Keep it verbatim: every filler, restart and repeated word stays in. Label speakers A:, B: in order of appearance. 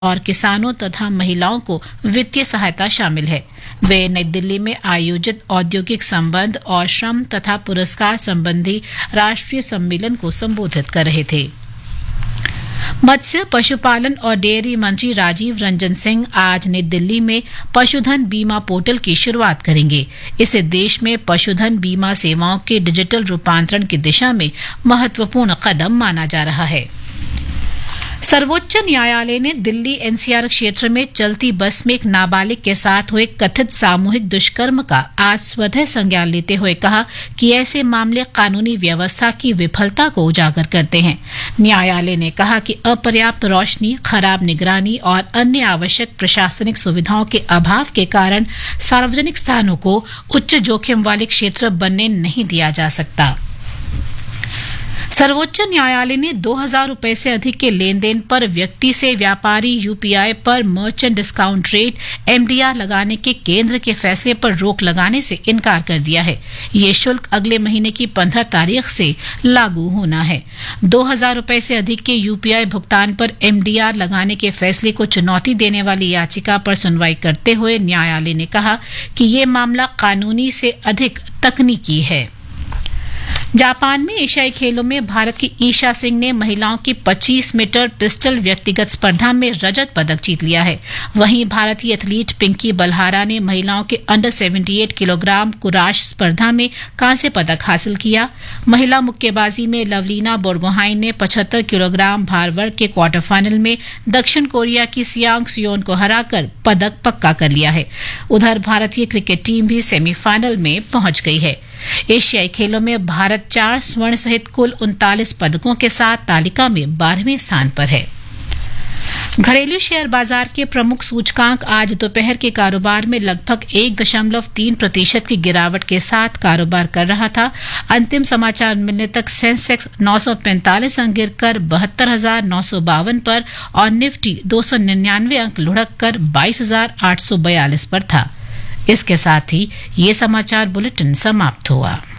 A: और किसानों तथा महिलाओं को वित्तीय सहायता शामिल है। वे नई दिल्ली में आयोजित औद्योगिक संबंध और श्रम तथा पुरस्कार संबंधी राष्ट्रीय सम्मेलन को संबोधित कर रहे थे। मत्स्य, पशुपालन और डेयरी मंत्री राजीव रंजन सिंह आज नई दिल्ली में पशुधन बीमा पोर्टल की शुरुआत करेंगे। इसे देश में पशुधन बीमा सेवाओं के डिजिटल रूपांतरण की दिशा में महत्वपूर्ण कदम माना जा रहा है। सर्वोच्च न्यायालय ने दिल्ली एनसीआर क्षेत्र में चलती बस में एक नाबालिग के साथ हुए कथित सामूहिक दुष्कर्म का आज स्वतः संज्ञान लेते हुए कहा कि ऐसे मामले कानूनी व्यवस्था की विफलता को उजागर करते हैं। न्यायालय ने कहा कि अपर्याप्त रोशनी, खराब निगरानी और अन्य आवश्यक प्रशासनिक सुविधाओं के अभाव के कारण सार्वजनिक स्थानों को उच्च जोखिम वाले क्षेत्र बनने नहीं दिया जा सकता। सर्वोच्च न्यायालय ने दो हजार रुपए से अधिक के लेन देन पर व्यक्ति से व्यापारी यूपीआई पर मर्चेंट डिस्काउंट रेट एमडीआर लगाने के केंद्र के फैसले पर रोक लगाने से इनकार कर दिया है। ये शुल्क अगले महीने की पंद्रह तारीख से लागू होना है। दो हजार रुपए से अधिक के यूपीआई भुगतान पर एमडीआर लगाने के फैसले को चुनौती देने वाली याचिका पर सुनवाई करते हुए न्यायालय ने कहा कि ये मामला कानूनी से अधिक तकनीकी है। जापान में एशियाई खेलों में भारत की ईशा सिंह ने महिलाओं की पच्चीस मीटर पिस्टल व्यक्तिगत स्पर्धा में रजत पदक जीत लिया है। वहीं भारतीय एथलीट पिंकी बलहारा ने महिलाओं के अंडर अठहत्तर किलोग्राम कुराश स्पर्धा में कांस्य पदक हासिल किया। महिला मुक्केबाजी में लवलीना बोरगोहाइन ने पचहत्तर किलोग्राम भार वर्ग के क्वार्टर फाइनल में दक्षिण कोरिया की सियांग सियोन को हराकर पदक पक्का कर लिया है। उधर भारतीय क्रिकेट टीम भी सेमीफाइनल में पहुंच गई है। एशियाई खेलों में भारत चार स्वर्ण सहित कुल उनतालीस पदकों के साथ तालिका में बारहवें स्थान पर है। घरेलू शेयर बाजार के प्रमुख सूचकांक आज दोपहर के कारोबार में लगभग एक दशमलव तीन प्रतिशत की गिरावट के साथ कारोबार कर रहा था। अंतिम समाचार मिलने तक सेंसेक्स नौ सौ पैंतालीस अंक गिरकर बहत्तर हजार नौ सौ बावन पर और निफ्टी दो सौ निन्यानवे अंक लुढ़क कर बाईस हजार आठ सौ बयालीस पर था। इसके साथ ही ये समाचार बुलेटिन समाप्त हुआ।